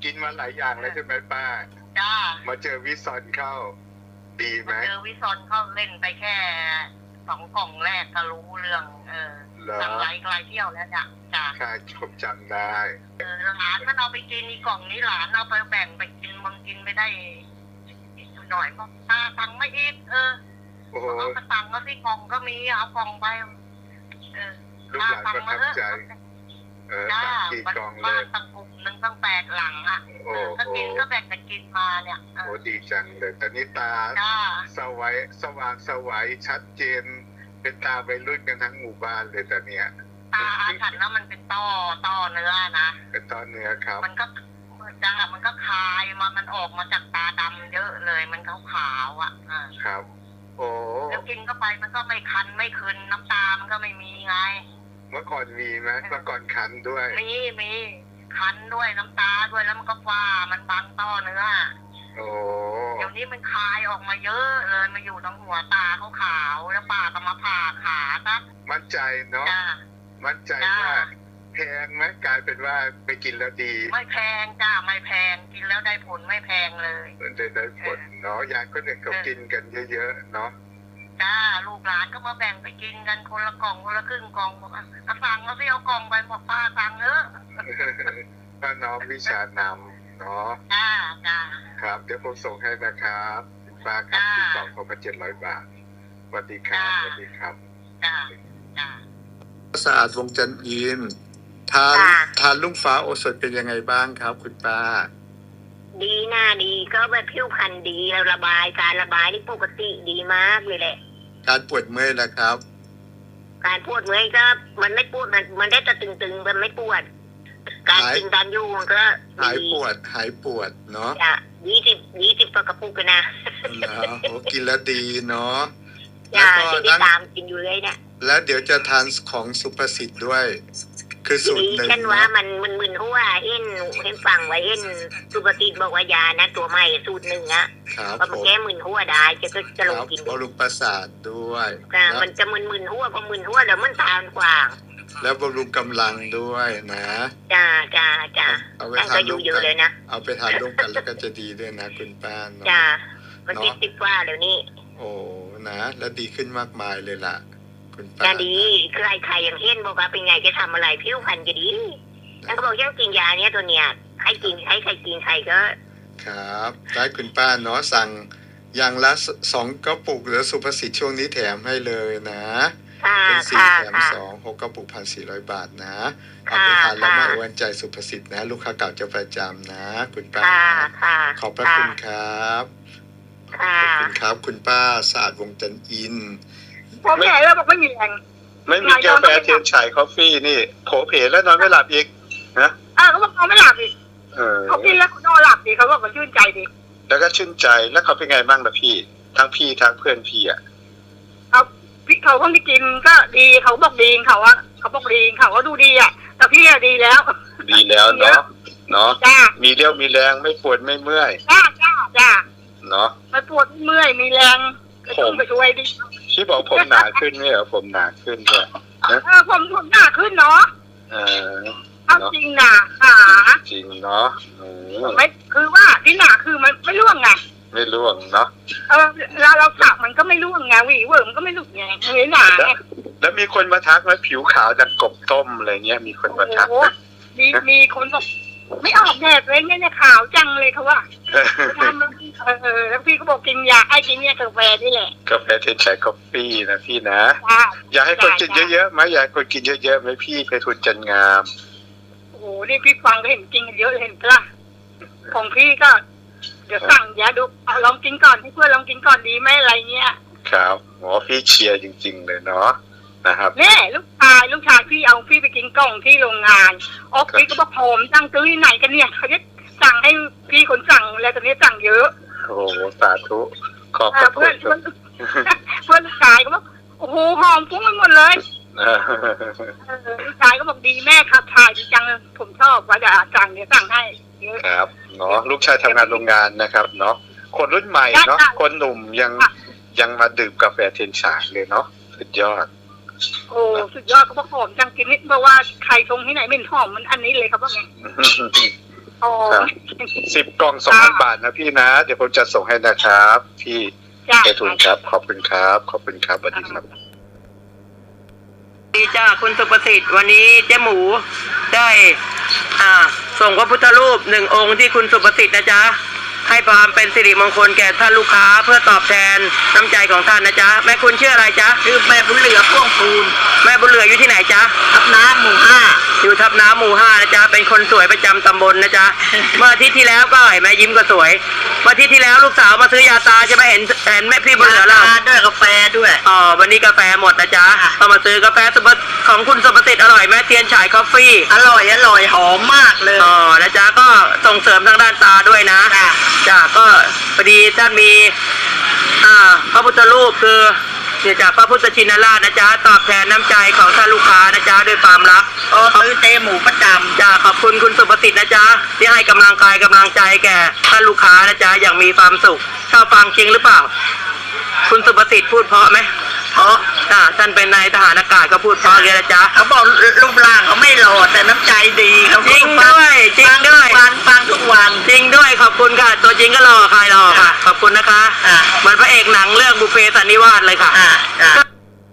กินมาหลายอย่างแล้วใช่ไหมป้าจ้ามาเจอวิซอนเข้าดีไหมเจอวิซอนเข้าเล่นไปแค่2 กล่องแรกก็รู้เรื่องสั่งไลน์เที่ยวแล้วจ้าค่ะผมจำได้หลานมันเอาไปกินอีกล่องนี้หลานเอาไปแบ่งไปกินมันกินไปได้หน่อยก็ตาตังไม่อีกเอากระตังก็ที่กล่องก็มีเอากล่องไปลูกหลานประทับใจสั่งกี่กล่องเลยตั้งกลุ่มนึงตั้ง8 หลังอ่ะก็กินก็แบ่งกันกินมาเนี่ยโอ้ดีจังเลยตอนนี้ตาสว่างสวัยชัดเจนเป็นตาวัยรุ่นกันทั้งหมู่บ้านเลยตอนเนี้ยตาฉันแล้วมันเป็นต้อเนื้อนะเป็นต้อเนื้อครับมันก็คายมันออกมาจากตาดำเยอะเลยมันขาวอ่ะครับโอ้แล้วกินเข้าไปมันก็ไม่คันไม่คืนน้ำตามันก็ไม่มีไงเมื่อก่อนมีไหมเมื่อก่อนคันด้วยมีคันด้วยน้ำตาด้วยแล้วมันก็ฟ้ามันบังต้อเนื้อโอ้เดี๋ยวนี้มันคายออกมาเยอะเลยมาอยู่ตรงหัวตาขาวแล้วป้าก็มาผ่าขาตั๊มั่นใจเนาะมั่นใจว่าแพงไหมกลายเป็นว่าไปกินแล้วดีไม่แพงจ้าไม่แพงกินแล้วได้ผลไม่แพงเลยได้ผลเนาะยายก็เนี่ยเขากินกันเยอะๆเนาะจ้าลูกหลานก็มาแบ่งไปกินกันคนละกล่องคนละครึ่งกล่องบอกสั่งแล้วสิเอากล่องไปบอกป้าสั่งป้าน้องวิชานำเนาะจ้าครับเดี๋ยวผมส่งให้นะครับป้าครับที่กล่องเขามา700 บาทสวัสดีครับสวัสดีครับจ้าสะอาดวงจันทร์อินทานลุงฟ้าโอสถเป็นยังไงบ้างครับคุณป้าดีหน้าดีก็แบบผิวพรรณดีแล้วการระบายนี่ปกติดีมากเลยแหละการปวดเมื่อยล่ะครับการปวดเมื่อยก็มันไม่ปวดมันได้แต่ตึงๆมันไม่ปวดการกินการอยู่มันก็หายปวดเนาะ 20กระปุกกันนะโอ้กินแล้วดีเนาะแล้วก็ตามกินอยู่เลยเนี่ยแล้วเดี๋ยวจะทานของสุภสิทธิ์ด้วยคือสูตรหนึ่งเช่นว่ามันมึนหัวเห็นฟังไว้เห็นสุภสิทธิ์บอกว่ายานะตัวใหม่สูตรหนึ่งอะก็มาแก้มึนหัวได้จะลงกินบำรุงประสาทด้วยมันจะมึนหัวพอมึนหัวแล้วมันทานกว่าแล้วบำรุงกำลังด้วยนะจ้าเอาไปทานร่วมกันเอาไปทานร่วมกันแล้วก็จะดีด้วยนะคุณป้าเนาะจ้ามันติดกว่าเดี๋ยวนี้โอ้นะแล้วดีขึ้นมากมายเลยล่ะคุณป้าจะดีใครอย่างเห็นบอกว่าเป็นไงจะทำอะไรผิวพรรณจะดีแล้วก็บอกยังกินยาเนี้ยตัวเนี้ยใครกินใครก็ครับได้คุณป้าเนาะสั่งอย่างละ2 กระปุกหรือสุภสิทธิ์ช่วงนี้แถมให้เลยนะเป็น4 แถม 2 6 กระปุก 1,400 บาทนะเอาไปทานแล้วมาอวยใจสุภสิทธิ์นะลูกค้าเก่าจะประจำนะคุณป้าขอบพระคุณครับขอบคุณครับคุณป้าสะอาดวงจันทร์อินผมแก่แล้วบอกไม่มีแรงไม่มีกาแฟเทียนฉายคอฟฟี่นี่โผเพแล้วนอนไม่หลับอีกนะเขาบอกนอนไม่หลับอีกเขากินแล้วนอนหลับดีเขาบอกมันชื่นใจดีแล้วก็ชื่นใจแล้วเขาเป็นไงบ้างล่ะพี่ทั้งเพื่อนพี่อ่ะเขาคนที่กินก็ดีเขาบอกดีเขาบอกดีเขาก็ดูดีอ่ะแต่พี่อะดีแล้วเนาะมีเรี่ยวมีแรงไม่ปวดไม่เมื่อยจ้าเนาะไม่ปวดเมื่อยมีแรงผมไปช่วยดิพี่บอกผมหนาขึ้นไหมเหรอผมหนาขึ้นด้วยผมหนาขึ้นเนาะเอาจริงหนาจริงเนาะไม่คือว่าที่หนาคือมันไม่ร่วงไงไม่ร่วงเนาะเราสักมันก็ไม่ร่วงไงหวีเวิร์มก็ไม่หลุดไงไม่หนาแล้วมีคนมาทักว่าผิวขาวจากกบต้มอะไรเงี้ยมีคนมาทักมีคนบอกไม่ออกแดดเลยเนี่ยขาวจังเลยเขาว่าแล้วพี่ก็บอกกินยากินเนี่ยกาแฟนี่แหละกาแฟเทียนฉายกาแฟนะพี่นะอยากให้คนกินเยอะๆไหมอยากคนกินเยอะๆไหมพี่ไปทุนจันงามโอ้โหนี่พี่ฟังก็เห็นจริงเยอะเห็นปะของพี่ก็เดี๋ยวสั่งยาดูเอาลองกินก่อนให้เพื่อนลองกินก่อนดีไหมอะไรเงี้ยครับหมอพี่เชียร์จริงๆเลยเนาะนะครับเนี่ยลูกชายพี่เอาพี่ไปกินกล่องที่โรงงานพี่ก็บอกผมสั่งซื้อที่ไหนกันเนี่ยเขาจะสั่งให้พี่คนสั่งแล้วตอนนี้สั่งเยอะโอ้สาธุขอบคุณเพื่อนลูกชายก็บอกโอ้โหหอมฟุ้งไปหมดเลยลูกชายก็บอกดีแม่ขับถ่ายดีจังผมชอบว่าจะสั่งเดี๋ยวสั่งให้ครับเนาะลูกชายทำงานโรงงานนะครับเนาะคนรุ่นใหม่เนาะคนหนุ่มยังมาดื่มกาแฟเทียนฉายเลยเนาะสุดยอดโอ้สุดยอดเขาบอกหอมจังกินนิดเพราะว่าใครชงที่ไหนไม่หอมมันอันนี้เลยครับว่าไงหโอ้ครับ10 กล่อง 2,000 บาทนะพี่นะ เดี๋ยวผมจะส่งให้นะครับพี่จ้าไปทุนครับ ขอบคุณครับขอบคุณครับสวัสดีครับดีจ้าคุณสุประสิทธิ์วันนี้เจ๊หมูได้ส่งพระพุทธรูป1 องค์ที่คุณสุประสิทธิ์นะจ๊ะให้ความเป็นสิริมงคลแก่ท่านลูกค้าเพื่อตอบแทนน้ำใจของท่านนะจ๊ะแม่คุณชื่ออะไรจ๊ะชื่อแม่บุญเหลือพ่วงปูนแม่บุญเหลืออยู่ที่ไหนจ๊ะทับน้ำหมู่ 5อยู่ทับน้ำหมู่ 5นะจ๊ะเป็นคนสวยประจำตำบลนะจ๊ะ เมื่ออาทิตย์ที่แล้วก็เห็นแม่ยิ้มก็สวยเมื่ออาทิตย์ที่แล้วลูกสาวมาซื้อยาตาใช่ไหมเห็นแม่พี่บุญเหลือเราด้วยกาแฟด้วยอ๋อวันนี้กาแฟหมดนะจ๊ะก็มาซื้อกาแฟของคุณสุประสิทธิ์อร่อยไหมเทียนฉายคอฟฟี่อร่อยหอมมากเลยอ๋อนะจ๊ะก็ส่งเสริมทางด้านตาด้วยนะจ้ะก็พอดีท่านมีพระพุทธรูปคือเดี๋ยวจากพระพุทธชินราชนะจ๊ะตอบแทนน้ำใจของท่านลูกค้านะจ๊ะด้วยความรักซื้อเจหมูประจำจ้ะขอบคุณคุณสุประสิทธิ์นะจ๊ะที่ให้กำลังกายกำลังใจแก่ท่านลูกค้านะจ๊ะอย่างมีความสุขชอบฟังจริงหรือเปล่าคุณสุประสิทธิ์พูดเพราะไหมเพราะท่านเป็นนายทหารอากาศก็พูดเพราะเลยนะจ๊ะเขาบอกรูปร่างเขาไม่หล่อแต่น้ำใจดีเขาจริงด้วยฟังทุกวันจริงด้วยขอบคุณค่ะตัวจริงก็หล่อใครหล่อค่ะขอบคุณนะคะเหมือนพระเอกหนังเรื่องบุพเพสันนิวาสเลยค่ะ